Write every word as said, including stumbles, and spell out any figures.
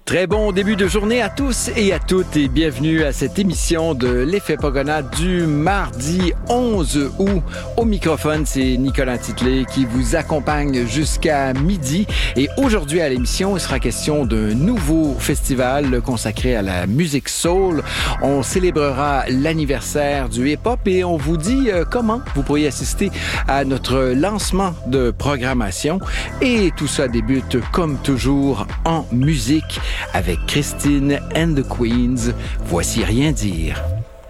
Très bon début de journée à tous et à toutes et bienvenue à cette émission de l'Effet Pagona du mardi onze août. Au microphone, c'est Nicolas Titley qui vous accompagne jusqu'à midi. Et aujourd'hui à l'émission, il sera question d'un nouveau festival consacré à la musique soul. On célébrera l'anniversaire du hip-hop et on vous dit euh, comment vous pourriez assister à notre lancement de programmation. Et tout ça débute comme toujours en musique avec Christine and the Queens. Voici Rien dire.